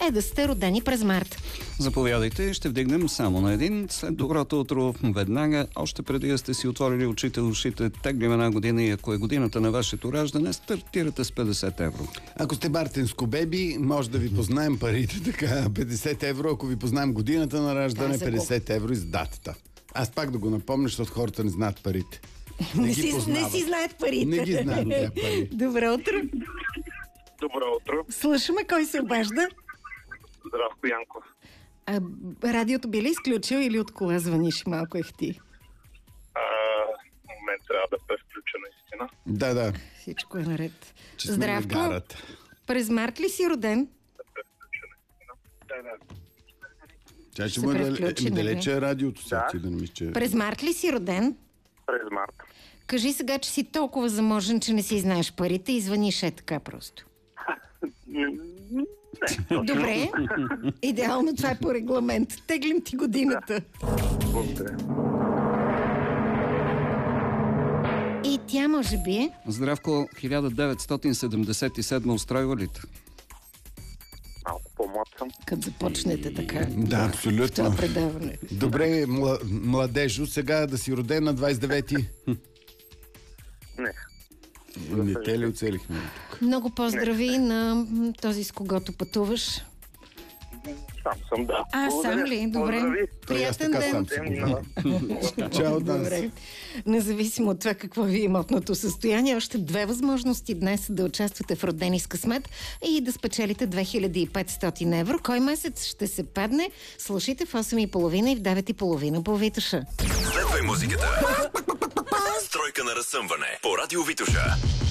е да сте родени през март. Заповядайте, ще вдигнем само на един. След доброто утро, веднага, още преди да сте си отворили очите, ушите, теглим една година и ако е годината на вашето раждане, стартирате с 50 евро. Ако сте мартинско беби, може да ви познаем парите, така, 50 евро, ако ви познаем годината на раждане, 50 евро и с датата. Аз пак да го напомня, защото хората не знаят парите. Не си знаят парите. Не ги знаем тези пари. Добро утро. Добро утро. Слушаме, кой се обажда? Здравко, Янков. Радиото би ли изключил или от кола звъниш малко ехти? В момент трябва да превключа наистина. Да. Всичко е наред. Че сме Здравко. на гарата. През март ли си роден? Да превключа наистина. Да. Чай, ще Се му превключи, далече е радиото сега, Да. да не мисля, че... През март ли си роден? През март. Кажи сега, че си толкова заможен, че не си знаеш парите и звъниш е така просто. Добре. Идеално, това е по регламент. Теглим ти годината. Благодаря. И тя може би е... Здравко, 1977 устройва ли те? Малко по-млад съм. Като започнете така. Да, абсолютно. Това предаване. Добре, младежо, сега да си роден на 29-ти. Не. Не те ли оцелихме? Много поздрави на този, с когото пътуваш. Сам съм, да. Сам ли? Добре. Поздрави. Приятен Аз така ден. сам си Чао от нас. Добре. Независимо от това какво ви е имотното състояние, още две възможности днес да участвате в Родени с късмет и да спечелите 2500 евро. Кой месец ще се падне? Слушайте в 8:30 и в 9:30 по Витоша. Следвай музиката. Стройка на разсъмване по Радио Витоша.